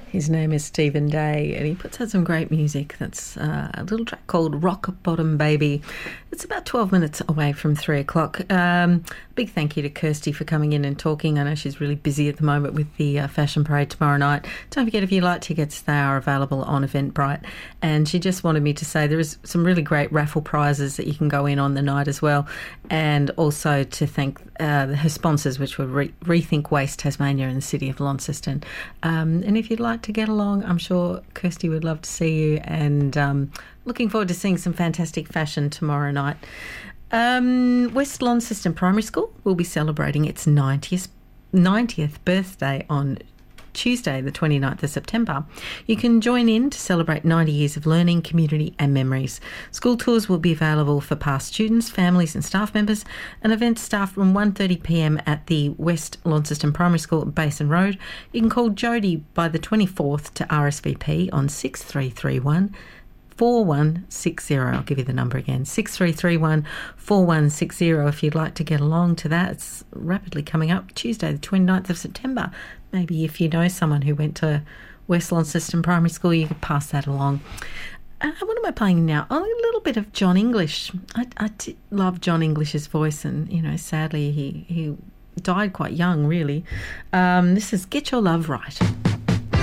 His name is Stephen Day, and he puts out some great music. That's a little track called Rock Bottom Baby. It's about 12 minutes away from 3 o'clock. Big thank you to Kirsty for coming in and talking. I know she's really busy at the moment with the Fashion Parade tomorrow night. Don't forget, if you like tickets, they are available on Eventbrite. And she just wanted me to say there is some really great raffle prizes that you can go in on the night as well. And also to thank her sponsors, which were Rethink Waste Tasmania and the City of Launceston. And if you'd like to get along, I'm sure Kirsty would love to see you, and looking forward to seeing some fantastic fashion tomorrow night. West Launceston Primary School will be celebrating its 90th birthday on Tuesday, the 29th of September. You can join in to celebrate 90 years of learning, community and memories. School tours will be available for past students, families and staff members, and events start from 1:30pm at the West Launceston Primary School at Basin Road. You can call Jodie by the 24th to RSVP on 6331 4160. I'll give you the number again, 6331 4160 if you'd like to get along to that. It's rapidly coming up, Tuesday the 29th of September. Maybe if you know someone who went to West Launceston Primary School, you could pass that along. What am I playing now? Oh, a little bit of John English. I did love John English's voice, and, you know, sadly he died quite young, really. This is Get Your Love Right.